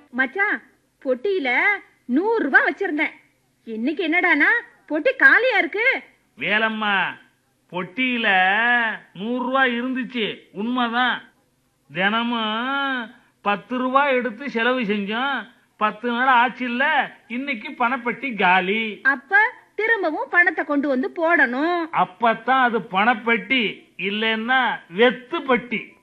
மச்சான், பொட்டியில 100 ரூபாய் வச்சிருந்தேன். இன்னைக்கு என்னடானா பொட்டி காலியா இருக்கு. வேலம்மா, பொட்டியில 100 ரூபாய் இருந்துச்சு, உண்மைதான். தினமும் 10 ரூபாய் எடுத்து செலவு செஞ்சோம். 10 நாள் ஆச்சு இல்ல, இன்னைக்கு பணப்பெட்டி காலி. அப்ப திரும்பவும் பணத்தை கொண்டு வந்து போடணும். அப்பதான் அது பணப்பெட்டி, இல்லன்னா வெத்து பட்டி.